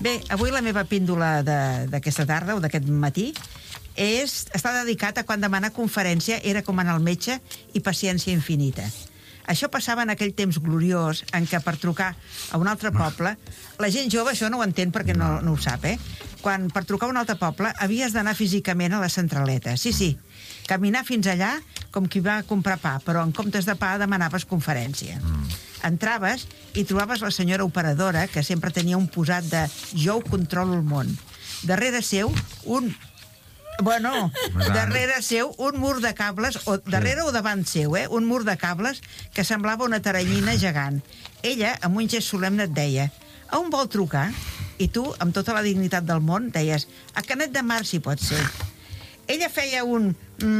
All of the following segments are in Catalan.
Bé, avui la meva píndola d'aquesta tarda o d'aquest matí està dedicat a quan demanar conferència era com anar al metge i paciència infinita. Això passava en aquell temps gloriós en què per trucar a un altre poble, la gent jove això no ho entén perquè no ho sap, quan per trucar a un altre poble havies d'anar físicament a la centraleta. Sí, caminar fins allà com qui va a comprar pa, però en comptes de pa demanaves conferència. Entraves i trobaves la senyora operadora, que sempre tenia un posat de jo ho controlo el món. Darrere seu, un mur de cables, o darrere o davant seu, un mur de cables que semblava una taranyina gegant. Ella, amb un gest solemne, et deia: a on vol trucar? I tu, amb tota la dignitat del món, deies: a Canet de Mar, si pot ser. Ella feia un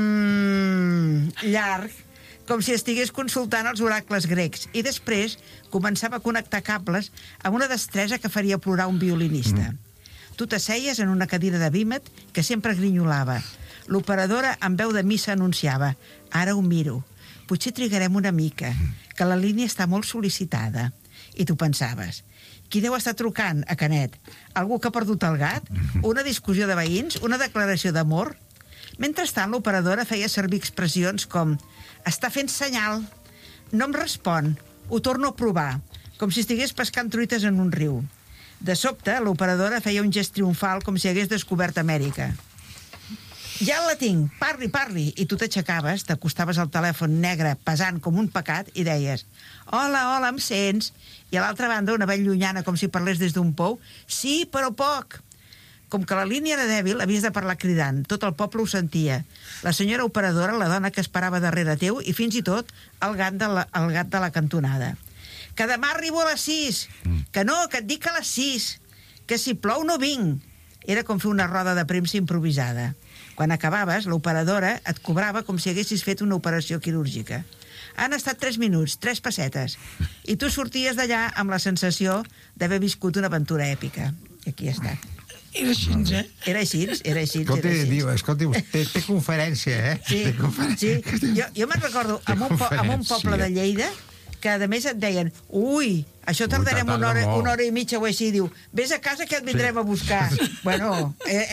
llarg, com si estigués consultant els oracles grecs, i després començava a connectar cables amb una destresa que faria plorar un violinista. Tu t'asseies en una cadira de vímet que sempre grinyolava. L'operadora, amb veu de missa, anunciava: ara ho miro, potser trigarem una mica, que la línia està molt sol·licitada. I tu pensaves: qui deu estar trucant a Canet? Algú que ha perdut el gat? Una discussió de veïns? Una declaració d'amor? Mentrestant, l'operadora feia servir expressions com: està fent senyal, no em respon, ho torno a provar, com si estigués pescant truites en un riu. De sobte, l'operadora feia un gest triomfal com si hagués descobert Amèrica. Ja la tinc, parli, i tu t'aixecaves, t'acostaves al telèfon negre pesant com un pecat i deies: hola, em sents? I a l'altra banda, una veu llunyana com si parlés des d'un pou: sí, però poc. Com que la línia era dèbil, havies de parlar cridant. Tot el poble ho sentia. La senyora operadora, la dona que esperava darrere teu, i fins i tot el gat de la cantonada. Que demà arribo a les 6. Que no, que et dic a les 6. Que si plou no vinc. Era com fer una roda de premsa improvisada. Quan acabaves, l'operadora et cobrava com si haguessis fet una operació quirúrgica. Han estat 3 minuts, 3 pessetes. I tu sorties d'allà amb la sensació d'haver viscut una aventura èpica. I aquí està. Era així, Era així. Escolti, té conferència, Sí. Jo me'n recordo amb un poble de Lleida que a més et deien: ui, això tardarem una hora i mitja o així. Diu: vés a casa que et vindrem a buscar. Bueno,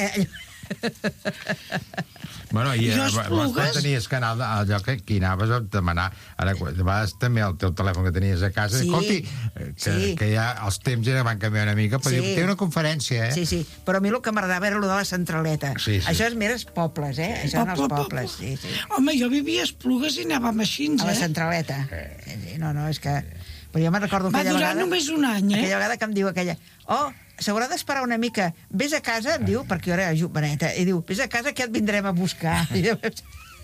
i quan tenies que anar allò que anaves a demanar, ara vas també el teu telèfon que tenies a casa, escolti, que ja els temps van canviar una mica, però té una conferència, Sí, però a mi el que m'agradava era el de la centraleta. Això és més pobles, Això en els pobles, sí. Home, jo vivia a Esplugues i anàvem així, a la centraleta. No, és que... Però jo me'n recordo aquella vegada... Va durar només un any, Aquella vegada que em diu aquella: s'haurà d'esperar una mica, vés a casa, em diu, perquè jo era joveneta, i diu: vés a casa que et vindrem a buscar.